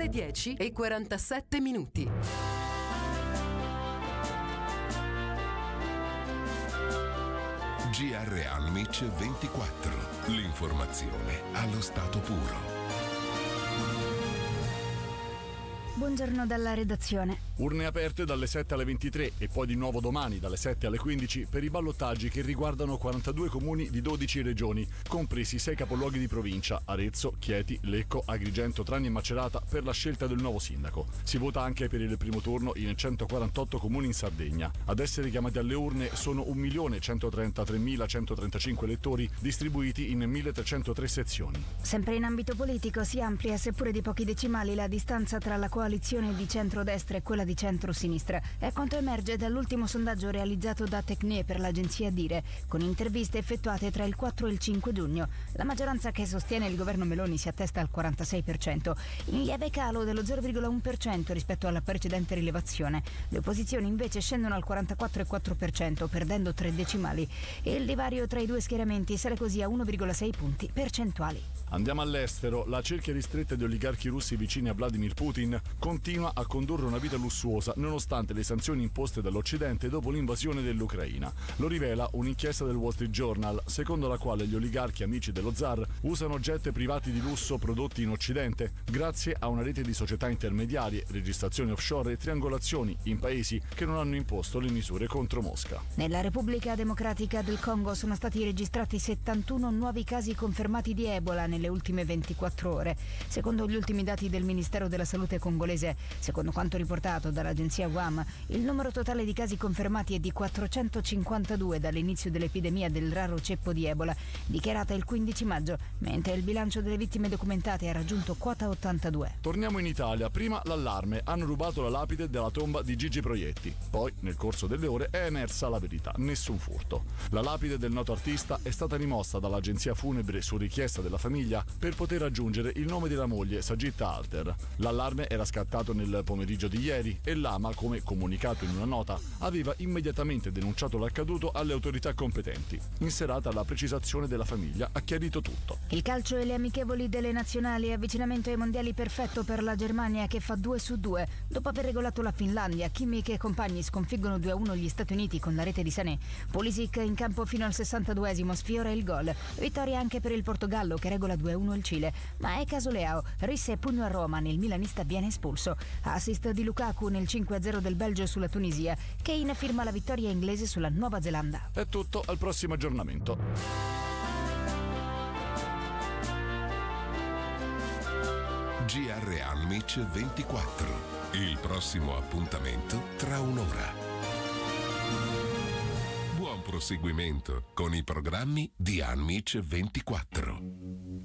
9:10:47. GR Almic 24. L'informazione allo stato puro. Buongiorno dalla redazione. Urne aperte dalle 7 alle 23 e poi di nuovo domani dalle 7 alle 15 per i ballottaggi che riguardano 42 comuni di 12 regioni, compresi 6 capoluoghi di provincia: Arezzo, Chieti, Lecco, Agrigento, Trani e Macerata, per la scelta del nuovo sindaco. Si vota anche per il primo turno in 148 comuni in Sardegna. Ad essere chiamati alle urne sono 1.133.135 elettori distribuiti in 1.303 sezioni. Sempre in ambito politico si amplia, seppure di pochi decimali, la distanza tra la coalizione di centrodestra e quella di centrosinistra. È quanto emerge dall'ultimo sondaggio realizzato da Tecne per l'agenzia Dire, con interviste effettuate tra il 4 e il 5 giugno. La maggioranza che sostiene il governo Meloni si attesta al 46%, in lieve calo dello 0,1% rispetto alla precedente rilevazione. Le opposizioni invece scendono al 44,4%, perdendo 3 decimali, e il divario tra i due schieramenti sale così a 1,6 punti percentuali. Andiamo all'estero. La cerchia ristretta di oligarchi russi vicini a Vladimir Putin continua a condurre una vita lussuosa nonostante le sanzioni imposte dall'Occidente dopo l'invasione dell'Ucraina. Lo rivela un'inchiesta del Wall Street Journal, secondo la quale gli oligarchi amici dello zar usano jet privati di lusso prodotti in Occidente grazie a una rete di società intermediarie, registrazioni offshore e triangolazioni in paesi che non hanno imposto le misure contro Mosca. Nella Repubblica Democratica del Congo sono stati registrati 71 nuovi casi confermati di Ebola nelle ultime 24 ore. Secondo gli ultimi dati del Ministero della Salute congolese, secondo quanto riportato dall'agenzia WAM, il numero totale di casi confermati è di 452 dall'inizio dell'epidemia del raro ceppo di Ebola, dichiarata il 15 maggio, mentre il bilancio delle vittime documentate ha raggiunto quota 82. Torniamo in Italia. Prima l'allarme: hanno rubato la lapide della tomba di Gigi Proietti. Poi, nel corso delle ore, è emersa la verità: nessun furto. La lapide del noto artista è stata rimossa dall'agenzia funebre su richiesta della famiglia per poter aggiungere il nome della moglie, Sagitta Alter. L'allarme era scattato nel pomeriggio di ieri e l'AMA, come comunicato in una nota, aveva immediatamente denunciato l'accaduto alle autorità competenti. In serata la precisazione della famiglia ha chiarito tutto. Il calcio e le amichevoli delle nazionali, avvicinamento ai mondiali perfetto per la Germania che fa 2-2. Dopo aver regolato la Finlandia, Kimmich e compagni sconfiggono 2-1 gli Stati Uniti con la rete di Sané. Pulisic in campo fino al 62esimo sfiora il gol. Vittoria anche per il Portogallo che regola 2-1 il Cile, ma è caso Leao, risse e pugno a Roma, il milanista viene espulso. Assist di Lukaku nel 5-0 del Belgio sulla Tunisia. Kane firma la vittoria inglese sulla Nuova Zelanda. È tutto, al prossimo aggiornamento. GR Almic 24. Il prossimo appuntamento tra un'ora. Buon proseguimento con i programmi di Almic 24.